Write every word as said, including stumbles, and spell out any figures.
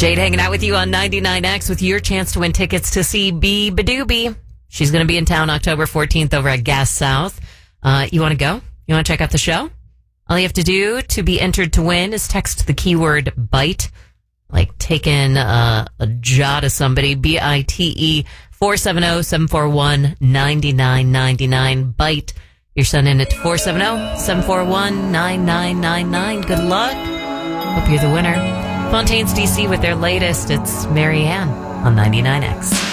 Jade hanging out with you on ninety-nine X with your chance to win tickets to see B. Badoobie. She's going to be in town October fourteenth over at Gas South. Uh, you want to go? You want to check out the show? All you have to do to be entered to win is text the keyword BITE, like taking uh, a jaw to somebody, B I T E, four seven zero, seven four one, nine nine nine nine, BITE. You're sending it to four seven zero, seven four one, nine nine nine nine. Good luck. Hope you're the winner. Fontaine's D C with their latest. It's Marianne on ninety-nine X.